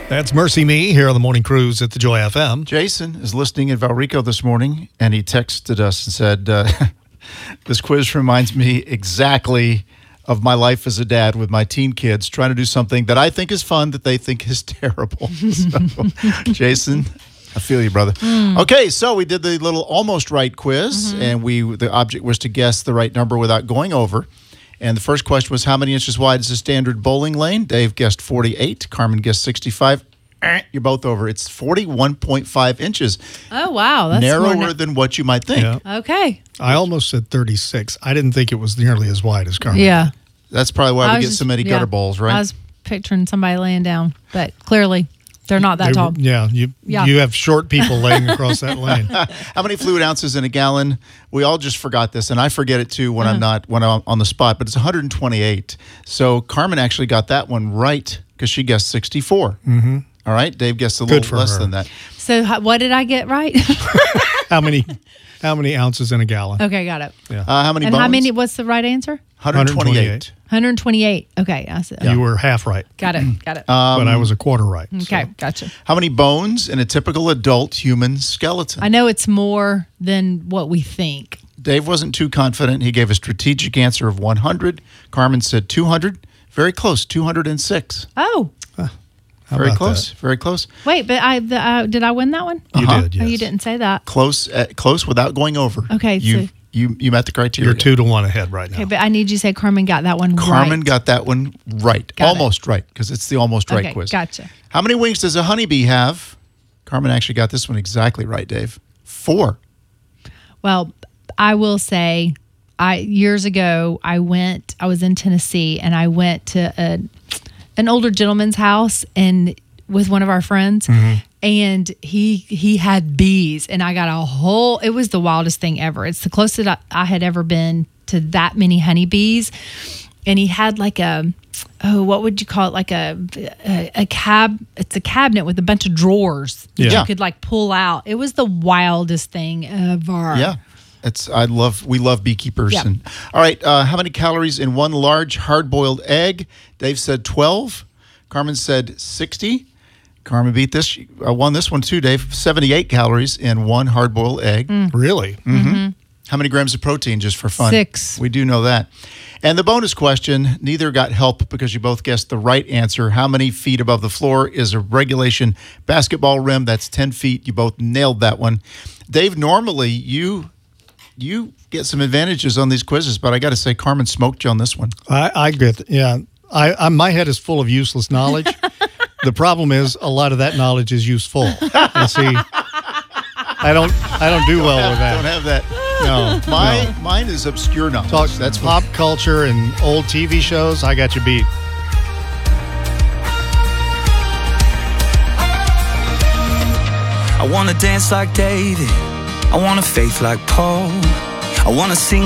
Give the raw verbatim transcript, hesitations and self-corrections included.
That's Mercy Me here on the Morning Cruise at the Joy F M. Jason is listening in Valrico this morning, and he texted us and said, uh, this quiz reminds me exactly of my life as a dad with my teen kids, trying to do something that I think is fun that they think is terrible. So, Jason, I feel you, brother. Mm. Okay, so we did the little almost right quiz, mm-hmm. and we the object was to guess the right number without going over. And the first question was, how many inches wide is a standard bowling lane? Dave guessed forty-eight. Carmen guessed sixty-five. You're both over. It's forty-one point five inches. Oh, wow. That's narrower na- than what you might think. Yeah. Okay. I almost said thirty-six. I didn't think it was nearly as wide as Carmen. Yeah. That's probably why I we get just, so many yeah, gutter balls, right? I was picturing somebody laying down, but clearly they're not that They, tall. Yeah you, Yeah. you have short people laying across that lane. How many fluid ounces in a gallon? We all just forgot this, and I forget it too when uh-huh. I'm not when I'm on the spot. But it's one hundred twenty-eight. So Carmen actually got that one right because she guessed sixty-four. Mm-hmm. All right, Dave guessed a Good little less her. than that. So how, what did I get right? How many? How many ounces in a gallon? Okay, got it. Yeah. Uh, how many? And bones? how many? What's the right answer? one hundred twenty-eight. one hundred twenty-eight. Okay, I see. You were half right. Got it. Got it. Um, but I was a quarter right. Okay, so. gotcha. How many bones in a typical adult human skeleton? I know it's more than what we think. Dave wasn't too confident. He gave a strategic answer of one hundred. Carmen said two hundred. Very close, two hundred six. Oh. How Very about close. that? Very close. Wait, but I the, uh, did I win that one? You Uh-huh. did, yes. Oh, you didn't say that. Close, uh, close without going over. Okay, You so- you you met the criteria. You're two to one ahead right now. Okay, but I need you to say Carmen got that one right. Carmen got that one right. Got almost right, because it's the almost right Okay, quiz. gotcha. How many wings does a honeybee have? Carmen actually got this one exactly right, Dave. Four. Well, I will say, I years ago I went. I was in Tennessee, and I went to a, an older gentleman's house and with one of our friends, mm-hmm. and he he had bees, and I got a whole. It was the wildest thing ever. It's the closest I, I had ever been to that many honeybees, and he had like a. Oh, what would you call it? Like a, a a cab. It's a cabinet with a bunch of drawers that Yeah. you could like pull out. It was the wildest thing ever. Yeah. It's I love we love beekeepers. Yeah. And all right, uh, how many calories in one large hard-boiled egg? Dave said twelve. Carmen said sixty. Carmen beat this. She, uh, won this one too, Dave. seventy-eight calories in one hard-boiled egg. Mm. Really? Mm-hmm. How many grams of protein just for fun? Six. We do know that. And the bonus question, neither got help because you both guessed the right answer. How many feet above the floor is a regulation basketball rim? That's ten feet. You both nailed that one. Dave, normally you you get some advantages on these quizzes, but I got to say Carmen smoked you on this one. I, I get, yeah. I, I my head is full of useless knowledge. The problem is a lot of that knowledge is useful. And see, I don't I don't do well with that. Don't have that. No, My no. mine is obscure knowledge. Talk That's pop what, culture and old T V shows. I got you beat. I wanna dance like David. I wanna faith like Paul. I wanna sing